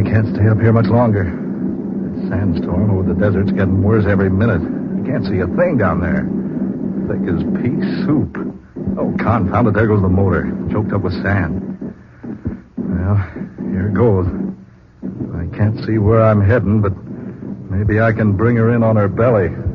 I can't stay up here much longer. The sandstorm over the desert's getting worse every minute. I can't see a thing down there. Thick as pea soup. Oh, confound it, there goes the motor, choked up with sand. Well, here it goes. I can't see where I'm heading, but maybe I can bring her in on her belly.